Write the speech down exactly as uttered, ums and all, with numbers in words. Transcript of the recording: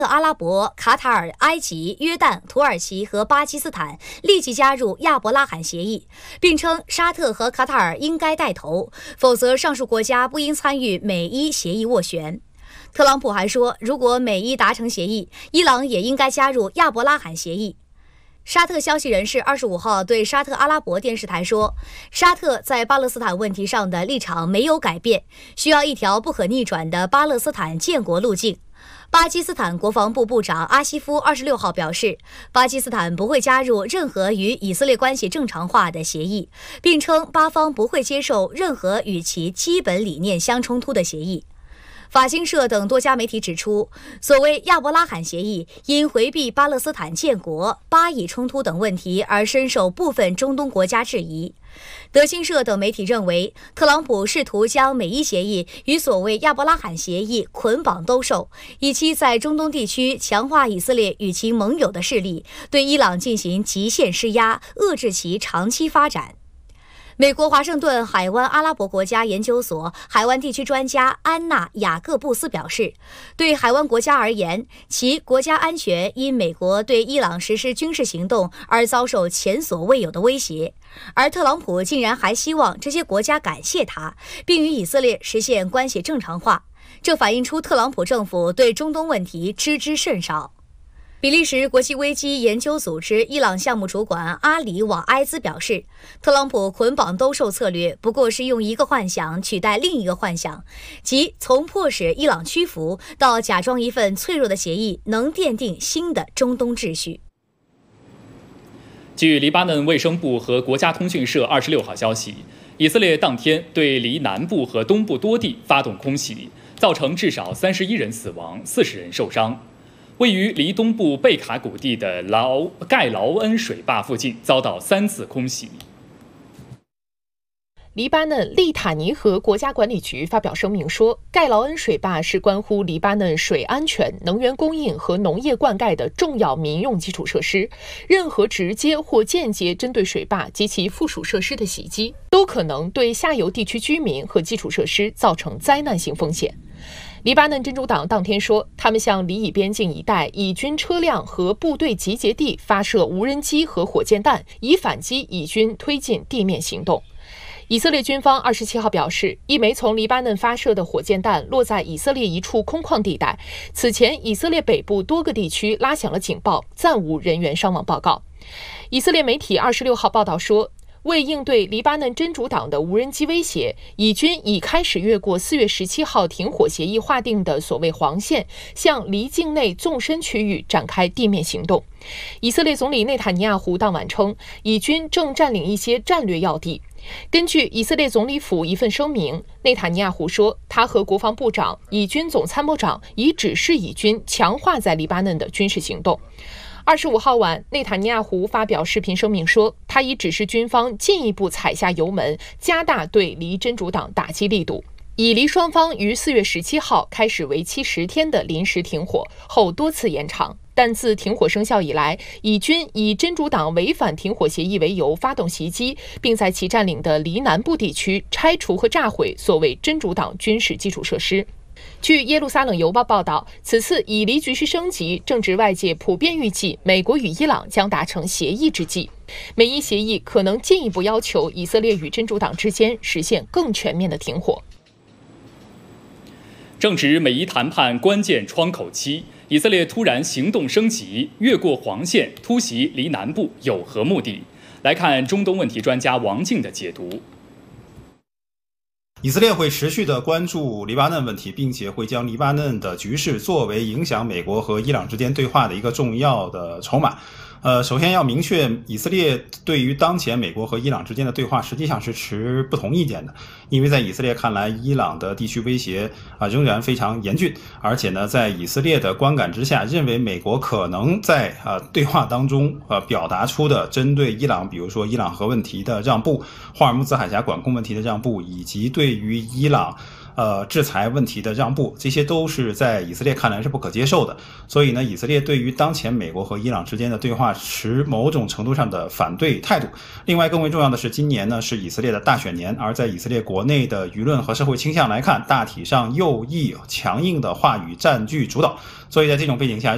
阿拉伯、卡塔尔、埃及、约旦、土耳其和巴基斯坦立即加入亚伯拉罕协议，并称沙特和卡塔尔应该带头，否则上述国家不应参与美伊协议斡旋。特朗普还说，如果美伊达成协议，伊朗也应该加入亚伯拉罕协议。沙特消息人士二十五号对沙特阿拉伯电视台说，沙特在巴勒斯坦问题上的立场没有改变，需要一条不可逆转的巴勒斯坦建国路径。巴基斯坦国防部部长阿西夫二十六号表示，巴基斯坦不会加入任何与以色列关系正常化的协议，并称巴方不会接受任何与其基本理念相冲突的协议。法新社等多家媒体指出，所谓亚伯拉罕协议因回避巴勒斯坦建国、巴以冲突等问题而深受部分中东国家质疑。德新社等媒体认为，特朗普试图将美伊协议与所谓亚伯拉罕协议捆绑兜售，以期在中东地区强化以色列与其盟友的势力，对伊朗进行极限施压，遏制其长期发展。美国华盛顿海湾阿拉伯国家研究所海湾地区专家安娜·雅各布斯表示，对海湾国家而言，其国家安全因美国对伊朗实施军事行动而遭受前所未有的威胁，而特朗普竟然还希望这些国家感谢他，并与以色列实现关系正常化，这反映出特朗普政府对中东问题知之甚少。比利时国际危机研究组织伊朗项目主管阿里瓦埃兹表示，特朗普捆绑兜售策略不过是用一个幻想取代另一个幻想，即从迫使伊朗屈服到假装一份脆弱的协议能奠定新的中东秩序。 据黎巴嫩卫生部和国家通讯社二十六号消息，以色列当天对黎南部和东部多地发动空袭，造成至少三十一人死亡，四十人受伤。位于黎东部贝卡谷地的劳盖劳恩水坝附近遭到三次空袭。 黎巴嫩利塔尼河国家管理局发表声明说，盖劳恩水坝是关乎黎巴嫩水安全、能源供应和农业灌溉的重要民用基础设施。任何直接或间接针对水坝及其附属设施的袭击，都可能对下游地区居民和基础设施造成灾难性风险。黎巴嫩真主党当天说，他们向黎以边境一带以军车辆和部队集结地发射无人机和火箭弹，以反击以军推进地面行动。以色列军方二十七号表示，一枚从黎巴嫩发射的火箭弹落在以色列一处空旷地带。此前，以色列北部多个地区拉响了警报，暂无人员伤亡报告。以色列媒体二十六号报道说，为应对黎巴嫩真主党的无人机威胁，以军已开始越过四月十七号停火协议划定的所谓黄线，向黎境内纵深区域展开地面行动。以色列总理内塔尼亚胡当晚称，以军正占领一些战略要地。根据以色列总理府一份声明，内塔尼亚胡说，他和国防部长、以军总参谋长已指示以军强化在黎巴嫩的军事行动。二十五号晚，内塔尼亚胡发表视频声明说，他已指示军方进一步踩下油门，加大对黎真主党打击力度。以黎双方于四月十七号开始为期十天的临时停火，后多次延长。但自停火生效以来，以军以真主党违反停火协议为由发动袭击，并在其占领的黎南部地区拆除和炸毁所谓真主党军事基础设施。据耶路撒冷邮报报道，此次以黎局势升级正值外界普遍预计美国与伊朗将达成协议之际。美伊协议可能进一步要求以色列与真主党之间实现更全面的停火。 正值美伊谈判关键窗口期，以色列突然行动升级，越过黄线突袭黎南部，有何目的？来看中东问题专家王静的解读。 以色列会持续的关注黎巴嫩问题，并且会将黎巴嫩的局势作为影响美国和伊朗之间对话的一个重要的筹码。呃，首先要明确，以色列对于当前美国和伊朗之间的对话实际上是持不同意见的，因为在以色列看来，伊朗的地区威胁啊、呃、仍然非常严峻，而且呢，在以色列的观感之下，认为美国可能在啊、呃、对话当中呃表达出的针对伊朗，比如说伊朗核问题的让步、霍尔木兹海峡管控问题的让步，以及对于伊朗呃，制裁问题的让步，这些都是在以色列看来是不可接受的。所以呢，以色列对于当前美国和伊朗之间的对话持某种程度上的反对态度。另外，更为重要的是，今年呢是以色列的大选年，而在以色列国内的舆论和社会倾向来看，大体上右翼强硬的话语占据主导。所以在这种背景下，